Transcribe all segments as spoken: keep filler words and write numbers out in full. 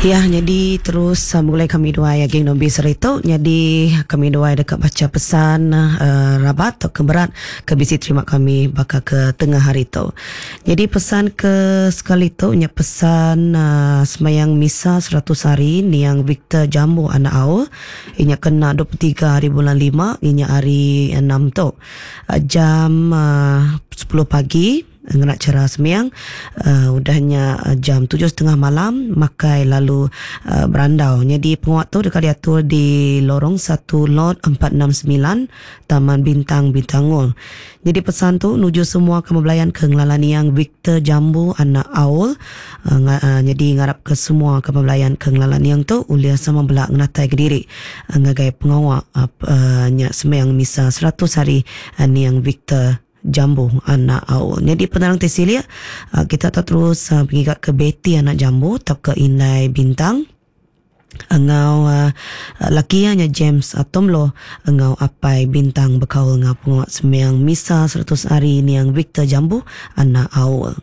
Ya, jadi terus uh, mulai kami dua ya geng nombi serito. Jadi kami dua dekat baca pesan uh, rabat atau keberat ke bisi terima kami bakal ke tengah hari tu. Jadi pesan ke sekali tu nya pesan uh, semayang misa seratus hari ni yang Victor Jambu anak au. Inya kena dua puluh tiga hari bulan lima, inya hari enam tu. Uh, jam uh, sepuluh pagi nak cara semayang, uh, udahnya uh, jam tujuh setengah malam makai lalu uh, berandau. Jadi penguat tu dekat diatur di lorong satu lot empat enam sembilan Taman Bintang Bintangul. Jadi pesan tu nuju semua kemebelayan ke Ngelalaniang Victor Jambu anak Aul. Uh, ng- uh, jadi ngarap ke semua kemebelayan ke Ngelalaniang tu ulia sama belak ngatai ke diri uh, ngagai pengawak uh, uh, nya semayang misa seratus hari uh, ni yang Victor Jambu anak Aul. Jadi penerang Tesilia, uh, kita tak terus uh, pergi ke Betty anak Jambu atau ke Inai Bintang. Engau uh, lakianya James Atomlo engau apai bintang berkaul ngau penguat semayang misa seratus hari ni yang Victor Jambu anak Aul.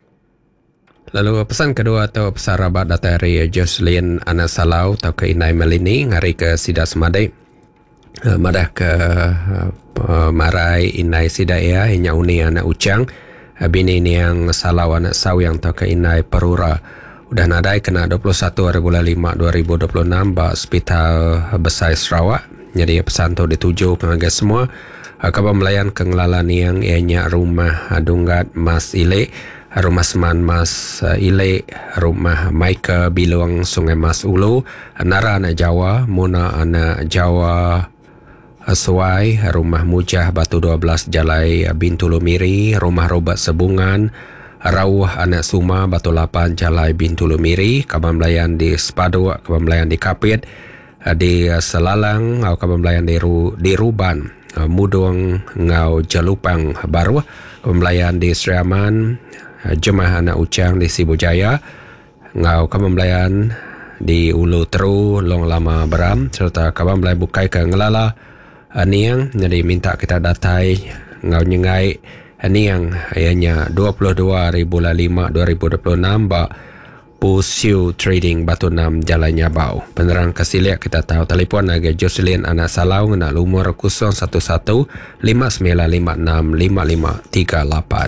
Lalu pesan kedua atau pesan rabat dari Jocelyn anak Salau atau ke Inai Melini ngari ke Sidak Semadai. Uh, madah ke uh, marai Inai Sidaya inya uni anak Ucang, uh, bini ni yang Salau anak Sawyang atau ke Inai Perura. Udah nadai kena dua puluh satu hari bulan lima dua ribu dua puluh enam ba Hospital Besar Sarawak. Jadi pesan tu dituju ke semua uh, ke pembelayan ke ngelalan yang ianya rumah uh, Dunggat Mas Ile, rumah Seman Mas uh, Ile, rumah Maika Biluang Sungai Mas Ulu, Nara anak Jawa, Muna anak Jawa Suai, rumah Mujah Batu dua belas Jalai Bintulu Miri, rumah Robat Sebungan, Rawah anak Suma Batu lapan Jalai Bintulu Miri, Kaban Melayan di Sepadu, Kaban Melayan di Kapit, di Selalang, Kaban Melayan di, Ru, di Ruban, Mudung Ngau Jalupang Baru, Kaban Melayan di Seriaman, Jemaah anak Ucang di Sibujaya, Ngau Kaban Melayan di Ulu Teru, Long Lama Beram, serta Kaban Melayan Bukai ke Ngelala Niang. Jadi minta kita datai ngau nyengai Niang ayahnya dua puluh dua hari bulan lima dua ribu dua puluh enam ba Pusiu Trading Batu enam Jalan Nyabau. Penerang kesiliak kita tahu telefon agak Jocelyn anak Salau nak lumur kosong satu satu lima sembilan lima enam lima lima tiga lapan.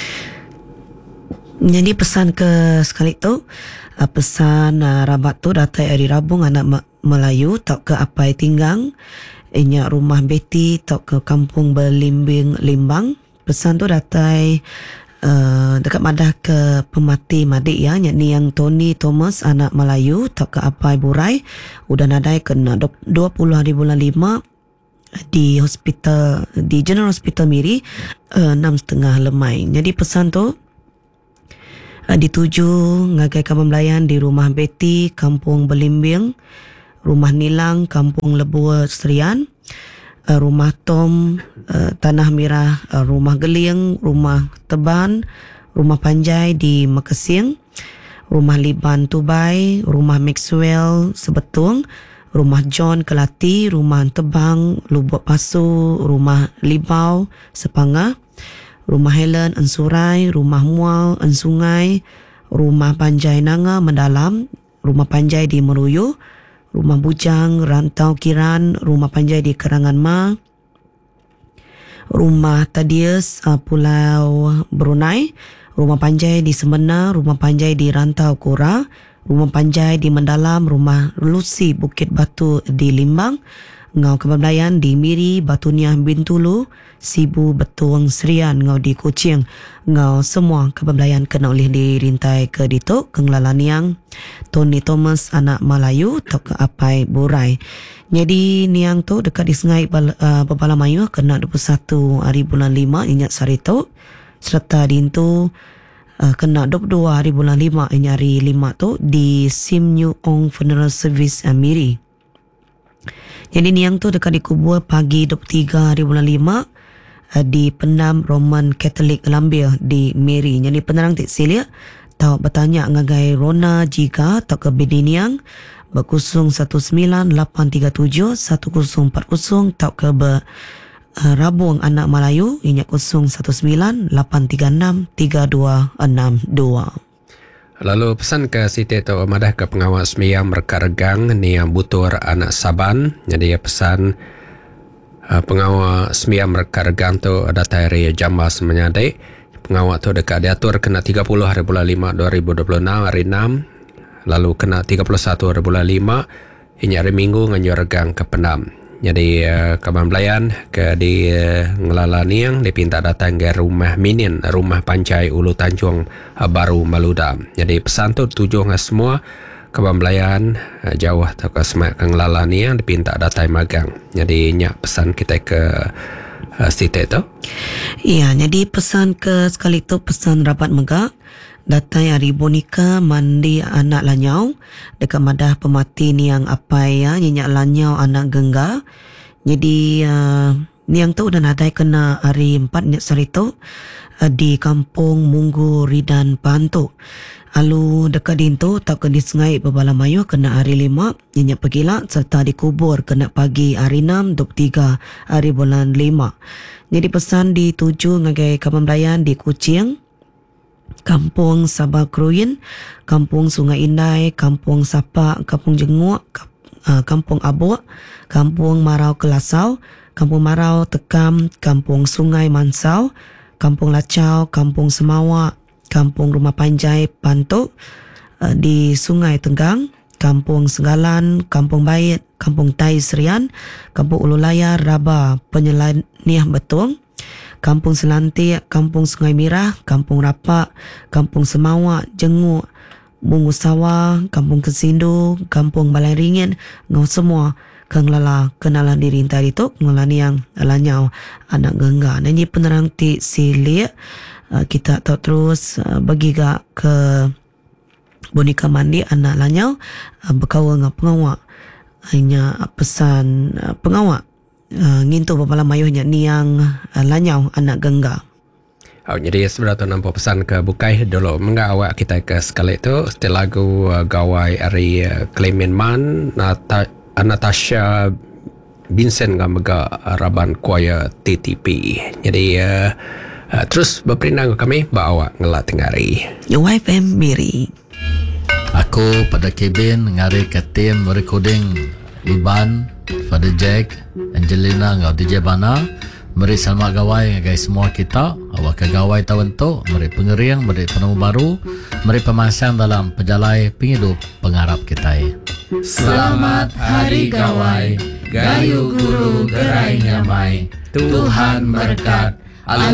Jadi pesan ke sekali tu uh, pesan uh, rabat tu datai hari Rabung anak Melayu tak ke Apai Tinggang inya rumah Betty tak ke kampung Berlimbing Limbang. Pesan tu datai uh, dekat madah ke pemati Madik ya, yakni yang Tony Thomas anak Melayu tak ke Apai Burai. Udah nadai kena dua puluh hari bulan lima di hospital di General Hospital Miri uh, enam setengah lemai. Jadi pesan tu uh, dituju ngagai kawan melayan di rumah Betty kampung Berlimbing, rumah Nilang kampung Lebuh Serian, uh, rumah Tom uh, Tanah Merah, uh, rumah Geling, rumah Teban, rumah Panjai di Mekesing, rumah Liban Tubai, rumah Maxwell Sebetung, rumah John Kelati, rumah Tebang Lubuk Pasu, rumah Libau Sepangah, rumah Helen Ensurai, rumah Mual Ensungai, rumah Panjai Nanga Mendalam, rumah Panjai di Meruyu, rumah Bujang Rantau Kiran, rumah Panjai di Kerangan Ma, rumah Tadius uh, Pulau Brunei, rumah Panjai di Semena, rumah Panjai di Rantau Kura, rumah Panjai di Mendalam, rumah Lucy Bukit Batu di Limbang, Ngau Kebablayan di Miri, Batuniah Bintulu, Sibu Betuang Serian Ngau di Kuching. Ngau semua kebablayan kena oleh dirintai ke Ditok, ke Ngelalaniang Tony Thomas anak Melayu atau ke Apai Burai. Jadi niang tu dekat di Sungai uh, Babala Mayu kena dua puluh satu hari bulan lima ingat Sarito, serta dintu uh, kena dua puluh dua hari bulan lima ingat hari lima tu di Sim New Ong Funeral Service uh, Miri. Jadi niang tu dekat dikubur pagi dua puluh tiga hari bulan lima uh, di Pendam Roman Catholic Lambia di Miri. Jadi penerang tak silia tahu bertanya ngagai Rona Jiga atau ke Bediniang berkusung satu sembilan lapan tiga tujuh satu kosong empat kosong tahu ke ber uh, Rabung anak Melayu inyak kosong satu sembilan lapan tiga enam tiga dua enam dua. Lalu pesan ke Siti tu madah ke pengawal semiyang merkaregang ni yang butur anak Saban. Jadi pesan uh, pengawal semiyang merkaregang tu datai ria jambas menyadai. Pengawal tu dekat diatur kena tiga puluh hari bulan lima dua ribu dua puluh enam hari enam. Lalu kena tiga puluh satu hari bulan lima hingga hari Minggu nganjur regang ke Penam. Jadi uh, kaban belayan ke di uh, Ngelalaniang dipinta datang ke rumah Minin, rumah Pancai Ulu Tanjung uh, Baru Maluda. Jadi pesan tu tujuh dengan semua kaban belayan uh, jauh atau ke semak ke Ngelalaniang dipinta datang magang. Jadi nyak pesan kita ke uh, Siti tu. Iya, jadi pesan ke sekali tu pesan rapat megak. Datai hari bonika mandi anak lanyau dekat madah pemati ni yang apa ya nyenyak lanyau anak gengga. Jadi uh, ni yang tu dan adai kena hari empat nyak sarito uh, di kampung Munggu Ridan Pantu. Alu dekat dintu tak kena disengai berbala mayu kena hari lima nyenyak pegila serta dikubur kena pagi hari enam dua puluh tiga hari bulan lima. Jadi pesan dituju ngagai kampung Melayan di Kuching, Kampung Sabah Kruyin, Kampung Sungai Indai, Kampung Sapa, Kampung Jenguk, Kampung Abuak, Kampung Marau Kelasau, Kampung Marau Tekam, Kampung Sungai Mansau, Kampung Lacau, Kampung Semawak, Kampung Rumah Panjai Pantuk, di Sungai Tenggang, Kampung Senggalan, Kampung Bait, Kampung Tai Serian, Kampung Ulu Layar, Rabah, Penyelaniah Betung, Kampung Selantik, Kampung Sungai Mirah, Kampung Rapak, Kampung Semawak, Jenguk, Bungu Sawah, Kampung Kesindu, Kampung Balai Ringin, ngau semua kang lala kenalan diri tadi tu ngelan yang lanyau anak gengga. Nanti penerang ti silik kita tak terus bagi gak ke boneka mandi anak lanyau berkawa dengan pengawak. Hanya pesan pengawak Uh, ngintu bapala mayuhnya ni yang uh, lanyau anak gengga. Oh, jadi sebenarnya nampak pesan ke bukai dulu mengawak kita ke sekali itu setelah lagu uh, gawai ari uh, Clement Man Nata, Natasha Vincent dengan mega Raban Choir T T P. Jadi uh, uh, terus berperindang kami bawa ngelat tengari Y F M Miri. Aku pada kabin ngari ke tim recording Iban, Father Jack, Angelina ngau D J Bana, meri selamat gawai ngagai semua kita. Awak ke gawai tahun tu, meri pengeriang, meri penemu baru, meri pemasang dalam pejalai penghidup pengharap kita. Selamat Hari Gawai, gayu guru gerai nyamai, Tuhan berkat.